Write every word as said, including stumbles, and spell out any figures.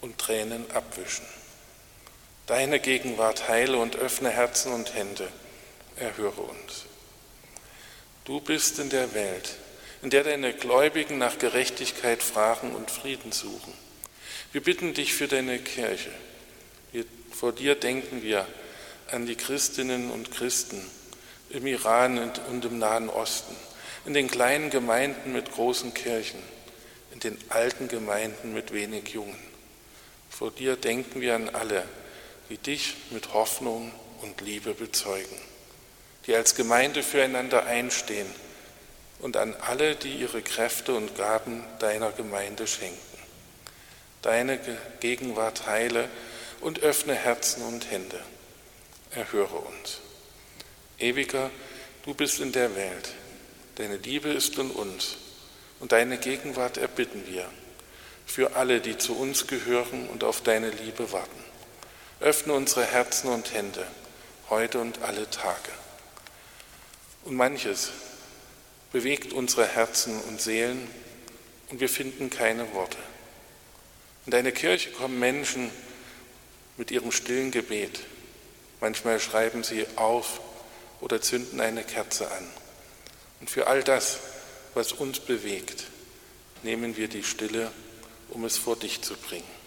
und Tränen abwischen. Deine Gegenwart heile und öffne Herzen und Hände, erhöre uns. Du bist in der Welt, in der deine Gläubigen nach Gerechtigkeit fragen und Frieden suchen. Wir bitten dich für deine Kirche. Wir, vor dir denken wir an die Christinnen und Christen im Iran und, und im Nahen Osten, in den kleinen Gemeinden mit großen Kirchen, in den alten Gemeinden mit wenig Jungen. Vor dir denken wir an alle, die dich mit Hoffnung und Liebe bezeugen, die als Gemeinde füreinander einstehen, und an alle, die ihre Kräfte und Gaben deiner Gemeinde schenken. Deine Gegenwart heile und öffne Herzen und Hände. Erhöre uns. Ewiger, du bist in der Welt, deine Liebe ist in uns und deine Gegenwart erbitten wir für alle, die zu uns gehören und auf deine Liebe warten. Öffne unsere Herzen und Hände, heute und alle Tage. Und manches bewegt unsere Herzen und Seelen und wir finden keine Worte. In deine Kirche kommen Menschen mit ihrem stillen Gebet. Manchmal schreiben sie auf oder zünden eine Kerze an. Und für all das, was uns bewegt, nehmen wir die Stille, um es vor dich zu bringen.